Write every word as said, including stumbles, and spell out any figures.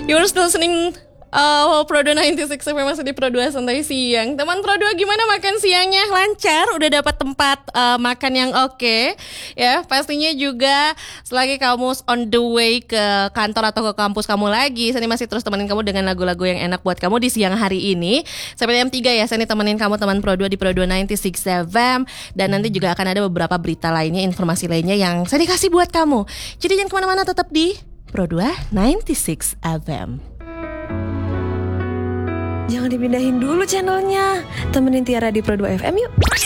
You're still listening uh, Pro dua sembilan enam F M, masih di Pro dua Santai Siang. Teman Pro dua gimana makan siangnya? Lancar? Udah dapat tempat uh, makan yang oke okay? Ya, pastinya juga selagi kamu on the way ke kantor atau ke kampus kamu lagi, saya masih terus temenin kamu dengan lagu-lagu yang enak buat kamu di siang hari ini. Sampai jam tiga ya, saya temenin kamu teman Pro dua di Pro dua sembilan enam F M. Dan nanti juga akan ada beberapa berita lainnya, informasi lainnya yang saya dikasih buat kamu. Jadi jangan kemana-mana, tetap di Pro dua sembilan enam F M. Jangan dipindahin dulu channelnya. Temenin Tiara di Pro dua F M yuk.